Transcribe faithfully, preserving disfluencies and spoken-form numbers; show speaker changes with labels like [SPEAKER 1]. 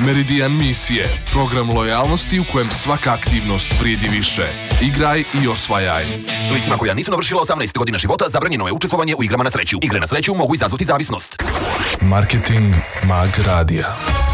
[SPEAKER 1] Meridian misije, program lojalnosti u kojem svaka aktivnost vrijedi više. Igraj i osvajaj.
[SPEAKER 2] Licima koja nisu navršila osamnaest godina života zabranjeno je učestvovanje u igrama na sreću. Igre na sreću mogu izazvati zavisnost.
[SPEAKER 1] Marketing Mag Radija.